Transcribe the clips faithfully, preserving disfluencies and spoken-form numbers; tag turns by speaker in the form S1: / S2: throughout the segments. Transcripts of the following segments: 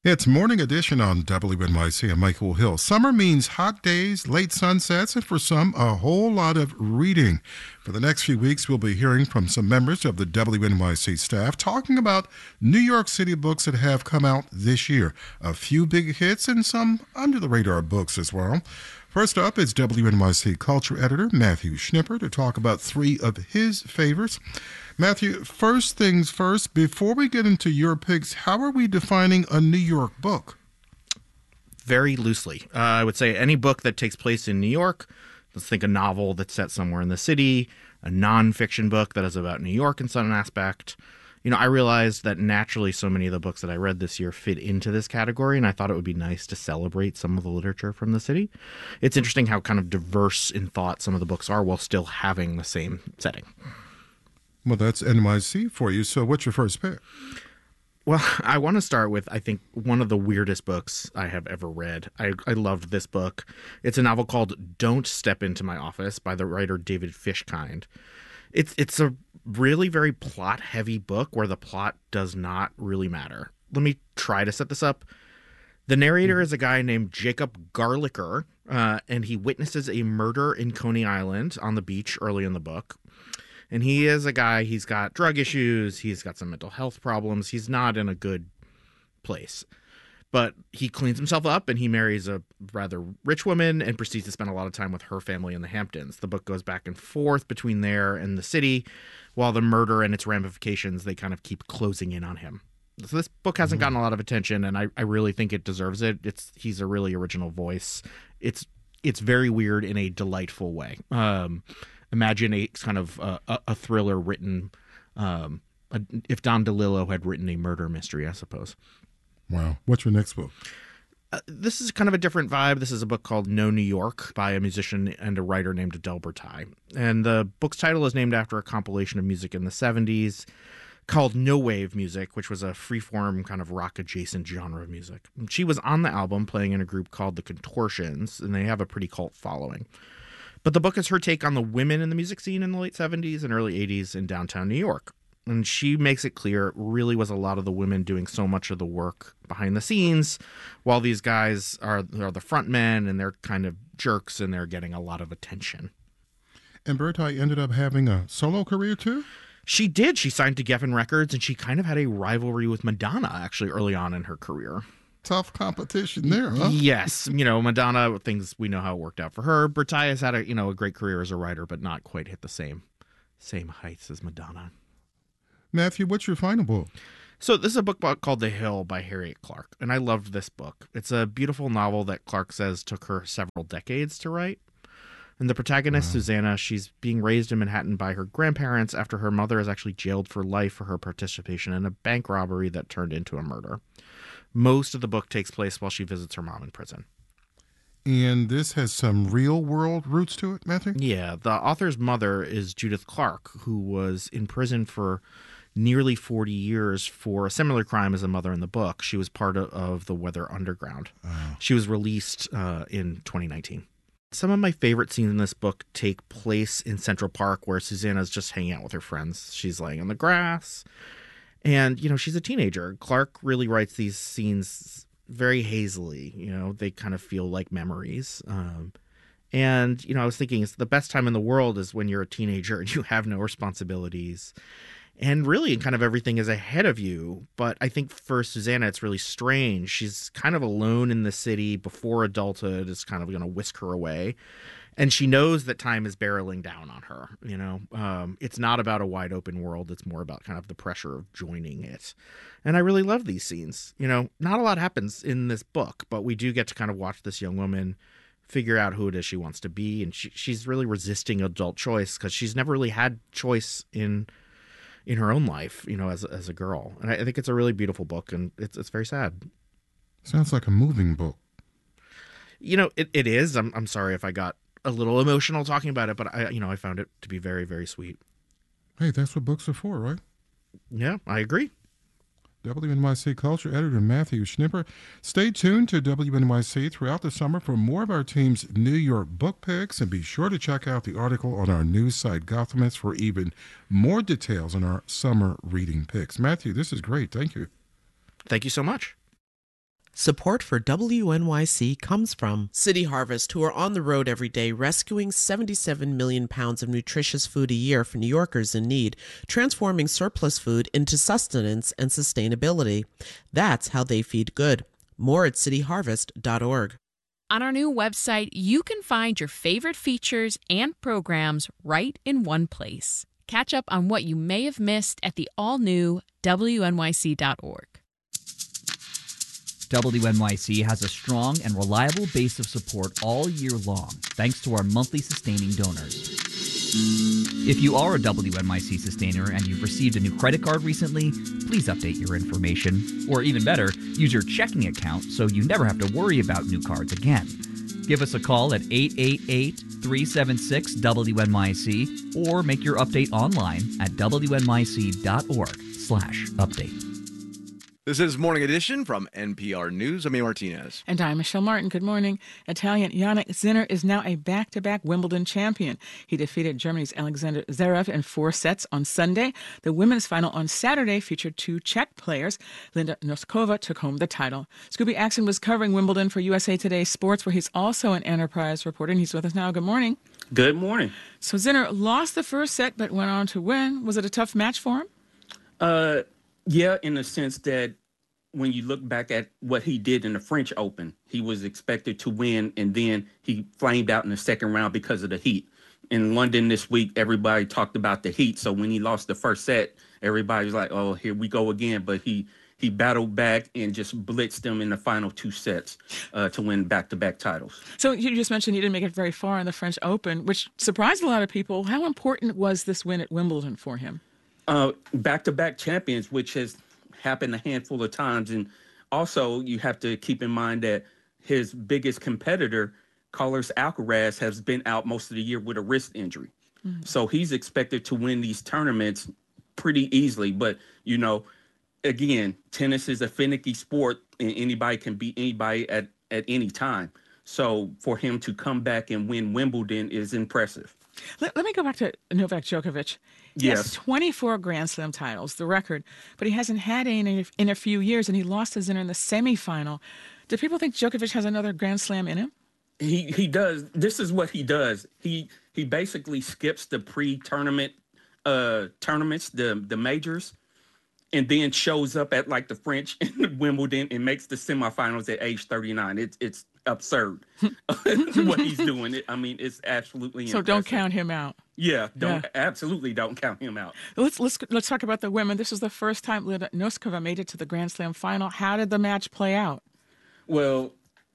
S1: It's Morning Edition on W N Y C. I'm Michael Hill. Summer means hot days, late sunsets, and for some, a whole lot of reading. For the next few weeks, we'll be hearing from some members of the W N Y C staff talking about New York City books that have come out this year. A few big hits and some under-the-radar books as well. First up is W N Y C culture editor Matthew Schnipper to talk about three of his favorites. Matthew, first things first, before we get into your picks, how are we defining a New York book?
S2: Very loosely. Uh, I would say any book that takes place in New York. Let's think a novel that's set somewhere in the city, a nonfiction book that is about New York in some aspect. You know, I realized that naturally so many of the books that I read this year fit into this category, and I thought it would be nice to celebrate some of the literature from the city. It's interesting how kind of diverse in thought some of the books are while still having the same setting.
S1: Well, that's N Y C for you. So what's your first pick?
S2: Well, I want to start with, I think, one of the weirdest books I have ever read. I, I loved this book. It's a novel called Don't Step Into My Office by the writer David Fishkind. It's it's a really very plot-heavy book where the plot does not really matter. Let me try to set this up. The narrator is a guy named Jacob Garlicker, uh, and he witnesses a murder in Coney Island on the beach early in the book. And he is a guy, he's got drug issues, he's got some mental health problems, he's not in a good place. But he cleans himself up and he marries a rather rich woman and proceeds to spend a lot of time with her family in the Hamptons. The book goes back and forth between there and the city, while the murder and its ramifications, they kind of keep closing in on him. So this book hasn't gotten a lot of attention, and I, I really think it deserves it. It's he's a really original voice. It's it's very weird in a delightful way. Um, imagine a kind of uh, a, a thriller written, um, a, if Don DeLillo had written a murder mystery, I suppose.
S1: Wow. What's your next book?
S2: Uh, this is kind of a different vibe. This is a book called No New York by a musician and a writer named Adele Bertai. And the book's title is named after a compilation of music in the seventies called No Wave Music, which was a freeform kind of rock-adjacent genre of music. And she was on the album playing in a group called The Contortions, and they have a pretty cult following. But the book is her take on the women in the music scene in the late seventies and early eighties in downtown New York. And she makes it clear it really was a lot of the women doing so much of the work behind the scenes, while these guys are, are the front men and they're kind of jerks and they're getting a lot of attention.
S1: And Bertai ended up having a solo career too?
S2: She did. She signed to Geffen Records, and she kind of had a rivalry with Madonna, actually, early on in her career.
S1: Tough competition there, huh?
S2: Yes. You know, Madonna, things, we know how it worked out for her. Bertai has had a, you know, a great career as a writer, but not quite hit the same, same heights as Madonna.
S1: Matthew, what's your final book?
S2: So this is a book called The Hill by Harriet Clark, and I loved this book. It's a beautiful novel that Clark says took her several decades to write. And the protagonist, wow. Susanna, she's being raised in Manhattan by her grandparents after her mother is actually jailed for life for her participation in a bank robbery that turned into a murder. Most of the book takes place while she visits her mom in prison.
S1: And this has some real-world roots to it, Matthew?
S2: Yeah. The author's mother is Judith Clark, who was in prison for nearly forty years for a similar crime as the mother in the book. She was part of, of the Weather Underground. Oh. She was released uh, in twenty nineteen. Some of my favorite scenes in this book take place in Central Park, where Susanna's just hanging out with her friends. She's laying on the grass, and, you know, she's a teenager. Clark really writes these scenes very hazily. You know, they kind of feel like memories. Um, and, you know, I was thinking it's the best time in the world is when you're a teenager and you have no responsibilities. And really, kind of everything is ahead of you. But I think for Susanna, it's really strange. She's kind of alone in the city before adulthood is kind of going to whisk her away. And she knows that time is barreling down on her. You know, um, it's not about a wide open world. It's more about kind of the pressure of joining it. And I really love these scenes. You know, not a lot happens in this book, but we do get to kind of watch this young woman figure out who it is she wants to be. And she, she's really resisting adult choice because she's never really had choice in in her own life, you know, as as a girl. And I, I think it's a really beautiful book, and it's it's very sad.
S1: Sounds like a moving book.
S2: You know, it, it is. I'm I'm sorry if I got a little emotional talking about it, but I you know, I found it to be very, very sweet.
S1: Hey, that's what books are for, right?
S2: Yeah, I agree.
S1: W N Y C culture editor Matthew Schnipper. Stay tuned to W N Y C throughout the summer for more of our team's New York book picks, and be sure to check out the article on our news site Gothamist for even more details on our summer reading picks. Matthew, this is great. Thank you.
S2: Thank you so much.
S3: Support for W N Y C comes from City Harvest, who are on the road every day rescuing seventy-seven million pounds of nutritious food a year for New Yorkers in need, transforming surplus food into sustenance and sustainability. That's how they feed good. More at city harvest dot org.
S4: On our new website, you can find your favorite features and programs right in one place. Catch up on what you may have missed at the all-new W N Y C dot org.
S5: W N Y C has a strong and reliable base of support all year long, thanks to our monthly sustaining donors. If you are a W N Y C sustainer and you've received a new credit card recently, please update your information. Or even better, use your checking account so you never have to worry about new cards again. Give us a call at eight eight eight, three seven six, W N Y C or make your update online at W N Y C dot org slash update.
S6: This is Morning Edition from N P R News. I'm A. Martinez.
S7: And I'm Michelle Martin. Good morning. Italian Yannick Sinner is now a back-to-back Wimbledon champion. He defeated Germany's Alexander Zverev in four sets on Sunday. The women's final on Saturday featured two Czech players. Linda Noskova took home the title. Scooby Axon was covering Wimbledon for U S A Today Sports, where he's also an Enterprise reporter, and he's with us now. Good morning.
S8: Good morning.
S7: So Sinner lost the first set but went on to win. Was it a tough match for him?
S8: Uh, yeah, in the sense that when you look back at what he did in the French Open, he was expected to win, and then he flamed out in the second round because of the heat. In London this week, everybody talked about the heat. So when he lost the first set, everybody was like, oh, here we go again. But he he battled back and just blitzed them in the final two sets uh, to win back-to-back titles.
S7: So you just mentioned he didn't make it very far in the French Open, which surprised a lot of people. How important was this win at Wimbledon for him?
S8: Uh, back-to-back champions, which has happened a handful of times. And also you have to keep in mind that his biggest competitor, Carlos Alcaraz, has been out most of the year with a wrist injury. Mm-hmm. So he's expected to win these tournaments pretty easily. But, you know, again, tennis is a finicky sport and anybody can beat anybody at, at any time. So for him to come back and win Wimbledon is impressive.
S7: Let, let me go back to Novak Djokovic. He
S8: Yes.
S7: has twenty-four Grand Slam titles, the record, but he hasn't had any in a, in a few years, and he lost to Sinner in the semifinal. Do people think Djokovic has another Grand Slam in him?
S8: He he does. This is what he does. He he basically skips the pre-tournament uh, tournaments, the the majors, and then shows up at like the French and Wimbledon and makes the semifinals at age thirty-nine. It's it's absurd what he's doing. It, I mean, it's absolutely
S7: So
S8: impressive.
S7: don't count him out.
S8: Yeah, don't
S7: Yeah.
S8: absolutely don't count him out.
S7: Let's let's let's talk about the women. This was the first time Linda Noskova made it to the Grand Slam final. How did the match play out?
S8: Well,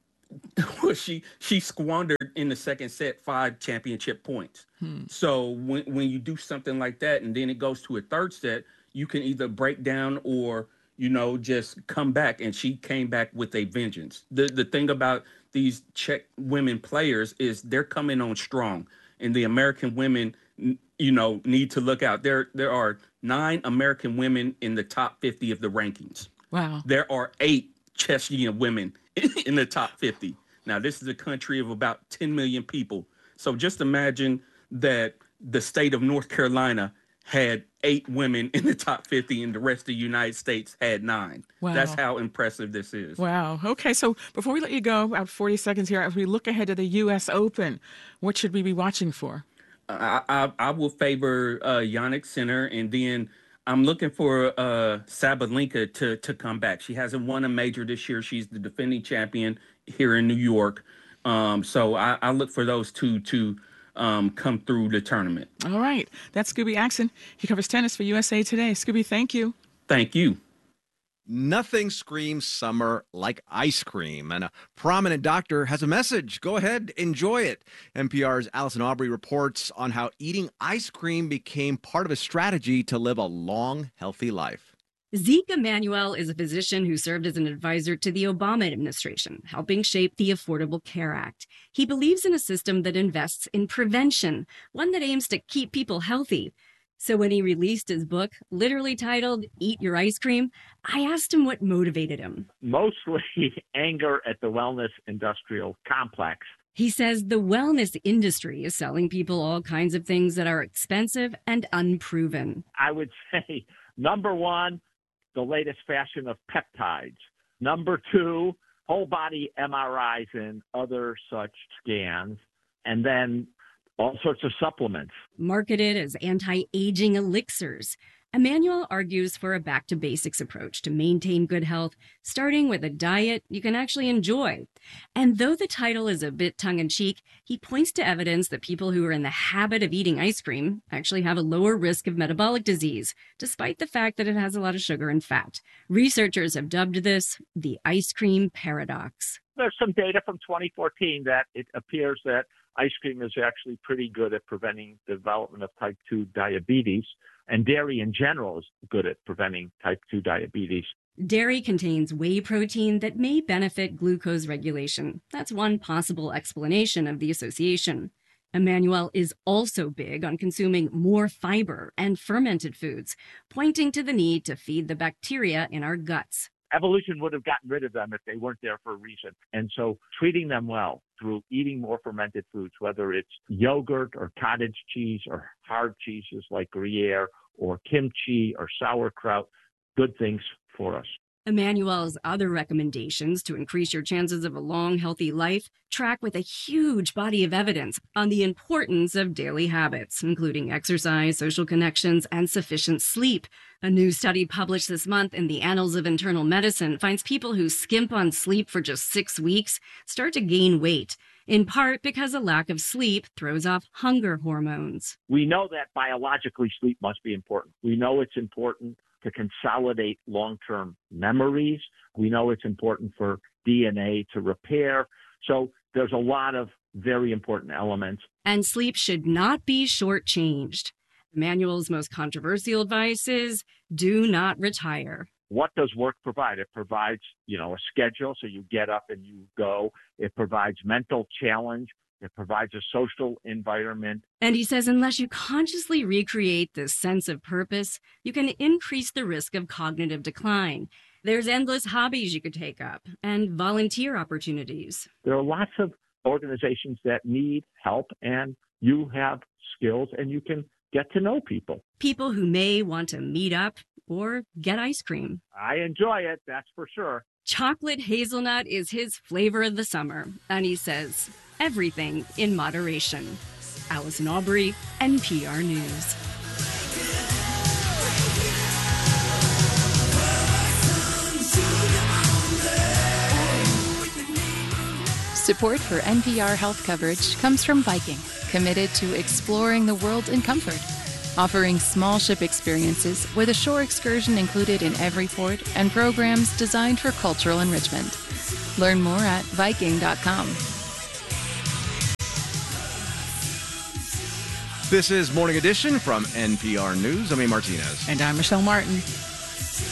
S8: well, she she squandered in the second set five championship points. Hmm. So when when you do something like that and then it goes to a third set, you can either break down or, you know, just come back. And she came back with a vengeance. The the thing about these Czech women players is they're coming on strong, and the American women, you know, need to look out. There there are nine American women in the top fifty of the rankings.
S7: Wow.
S8: There are eight Czechian women in the top fifty. Now, this is a country of about ten million people. So just imagine that the state of North Carolina had eight women in the top fifty and the rest of the United States had nine.
S7: Wow.
S8: That's how impressive this is.
S7: Wow. Okay, so before we let you go, about forty seconds here, as we look ahead to the U S Open, what should we be watching for?
S8: I, I, I will favor uh, Yannick Sinner, and then I'm looking for uh, Sabalenka to, to come back. She hasn't won a major this year. She's the defending champion here in New York. Um, so I, I look for those two to um, come through the tournament.
S7: All right. That's Scooby Axon. He covers tennis for U S A Today. Scooby, thank you.
S8: Thank you.
S6: Nothing screams summer like ice cream, and a prominent doctor has a message. Go ahead, enjoy it. N P R's Allison Aubrey reports on how eating ice cream became part of a strategy to live a long, healthy life.
S9: Zeke Emanuel is a physician who served as an advisor to the Obama administration, helping shape the Affordable Care Act. He believes in a system that invests in prevention, one that aims to keep people healthy. So when he released his book, literally titled Eat Your Ice Cream, I asked him what motivated him.
S10: Mostly anger at the wellness industrial complex.
S9: He says the wellness industry is selling people all kinds of things that are expensive and unproven.
S10: I would say, number one, the latest fashion of peptides. Number two, whole body M R Is and other such scans, and then all sorts of supplements.
S9: Marketed as anti-aging elixirs, Emmanuel argues for a back-to-basics approach to maintain good health, starting with a diet you can actually enjoy. And though the title is a bit tongue-in-cheek, he points to evidence that people who are in the habit of eating ice cream actually have a lower risk of metabolic disease, despite the fact that it has a lot of sugar and fat. Researchers have dubbed this the ice cream paradox.
S10: There's some data from twenty fourteen that it appears that ice cream is actually pretty good at preventing the development of type two diabetes, and dairy in general is good at preventing type two diabetes.
S9: Dairy contains whey protein that may benefit glucose regulation. That's one possible explanation of the association. Emmanuel is also big on consuming more fiber and fermented foods, pointing to the need to feed the bacteria in our guts.
S10: Evolution would have gotten rid of them if they weren't there for a reason. And so treating them well through eating more fermented foods, whether it's yogurt or cottage cheese or hard cheeses like Gruyere or kimchi or sauerkraut, good things for us.
S9: Emmanuel's other recommendations to increase your chances of a long, healthy life track with a huge body of evidence on the importance of daily habits, including exercise, social connections, and sufficient sleep. A new study published this month in the Annals of Internal Medicine finds people who skimp on sleep for just six weeks start to gain weight, in part because a lack of sleep throws off hunger hormones.
S10: We know that biologically sleep must be important. We know it's important to consolidate long-term memories. We know it's important for D N A to repair. So there's a lot of very important elements.
S9: And sleep should not be shortchanged. Emmanuel's most controversial advice is do not retire.
S10: What does work provide? It provides, you know, a schedule, so you get up and you go. It provides mental challenge. It provides a social environment.
S9: And he says unless you consciously recreate this sense of purpose, you can increase the risk of cognitive decline. There's endless hobbies you could take up and volunteer opportunities.
S10: There are lots of organizations that need help, and you have skills and you can get to know people.
S9: People who may want to meet up or get ice cream.
S10: I enjoy it, that's for sure.
S9: Chocolate hazelnut is his flavor of the summer, and he says everything in moderation. Allison Aubrey, N P R News.
S11: Support for N P R health coverage comes from Viking, committed to exploring the world in comfort. Offering small ship experiences with a shore excursion included in every port and programs designed for cultural enrichment. Learn more at Viking dot com.
S6: This is Morning Edition from N P R News. I'm Amy Martinez.
S7: And I'm Michelle Martin.